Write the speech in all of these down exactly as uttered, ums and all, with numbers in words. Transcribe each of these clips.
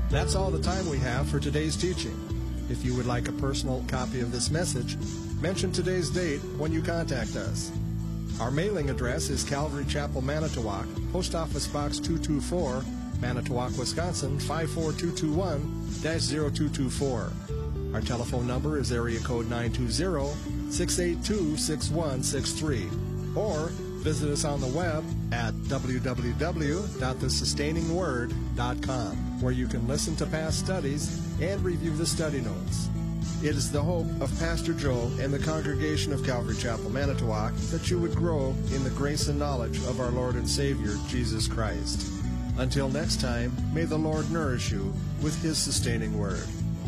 That's all the time we have for today's teaching. If you would like a personal copy of this message, mention today's date when you contact us. Our mailing address is Calvary Chapel, Manitowoc, Post Office Box two two four, Manitowoc, Wisconsin five four two two one dash zero two two four. Our telephone number is area code nine two zero, six eight two, six one six three. Or visit us on the web at w w w dot the sustaining word dot com, where you can listen to past studies and review the study notes. It is the hope of Pastor Joe and the congregation of Calvary Chapel, Manitowoc, that you would grow in the grace and knowledge of our Lord and Savior, Jesus Christ. Until next time, may the Lord nourish you with His sustaining word.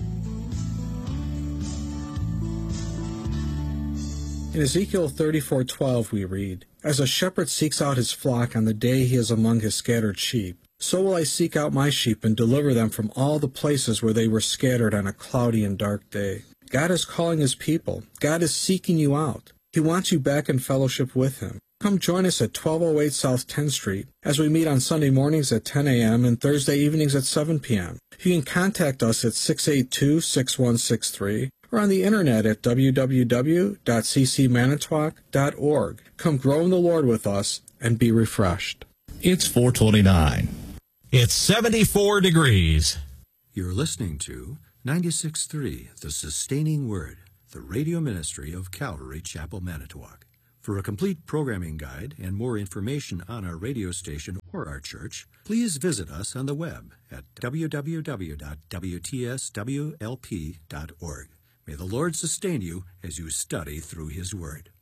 In Ezekiel thirty-four twelve we read, "As a shepherd seeks out his flock on the day he is among his scattered sheep, so will I seek out my sheep and deliver them from all the places where they were scattered on a cloudy and dark day." God is calling His people. God is seeking you out. He wants you back in fellowship with Him. Come join us at twelve oh eight South tenth Street as we meet on Sunday mornings at ten a.m. and Thursday evenings at seven p.m. You can contact us at six eight two, six one six three or on the internet at w w w dot c c manitowoc dot org. Come grow in the Lord with us and be refreshed. It's four twenty-nine. It's seventy-four degrees. You're listening to ninety-six point three, The Sustaining Word, the radio ministry of Calvary Chapel, Manitowoc. For a complete programming guide and more information on our radio station or our church, please visit us on the web at w w w dot w t s w l p dot org. May the Lord sustain you as you study through His Word.